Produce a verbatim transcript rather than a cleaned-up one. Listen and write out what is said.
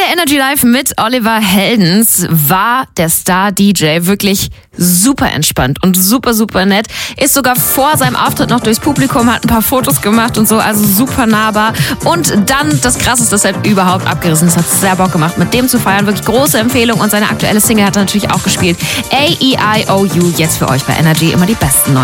Energy Live mit Oliver Heldens war der Star-D J wirklich super entspannt und super, super nett. Ist sogar vor seinem Auftritt noch durchs Publikum, hat ein paar Fotos gemacht und so, also super nahbar. Und dann das krasseste Set überhaupt abgerissen. Es hat sehr Bock gemacht, mit dem zu feiern. Wirklich große Empfehlung und seine aktuelle Single hat er natürlich auch gespielt. A E I O U, jetzt für euch bei Energy immer die besten neuen.